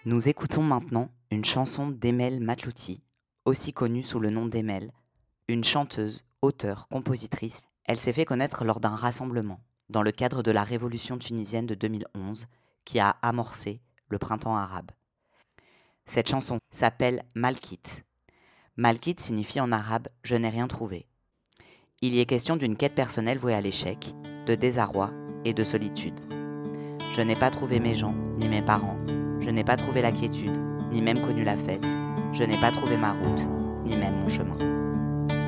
Nous écoutons maintenant une chanson d'Emel Matlouti, aussi connue sous le nom d'Emel, une chanteuse, auteure, compositrice. Elle s'est fait connaître lors d'un rassemblement, dans le cadre de la révolution tunisienne de 2011, qui a amorcé le printemps arabe. Cette chanson s'appelle Malkit. Malkit signifie en arabe « je n'ai rien trouvé ». Il y est question d'une quête personnelle vouée à l'échec, de désarroi et de solitude. Je n'ai pas trouvé mes gens, ni mes parents. Je n'ai pas trouvé la quiétude, ni même connu la fête. Je n'ai pas trouvé ma route, ni même mon chemin.